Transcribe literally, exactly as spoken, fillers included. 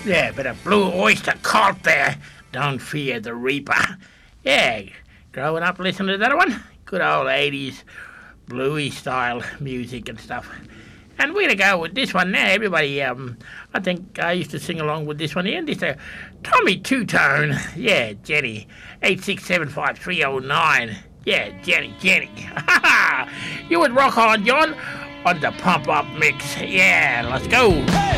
Yeah, bit of Blue Oyster Cult there. Don't fear the Reaper. Yeah, growing up listening to that one. Good old eighties bluey style music and stuff. And we're going to go with this one now. Everybody, um, I think I used to sing along with this one here. This uh, Tommy Two-Tone. Yeah, Jenny. eight six seven five three oh nine. Yeah, Jenny, Jenny. You would rock on, John, on the Pump Up Mix. Yeah, let's go. Hey!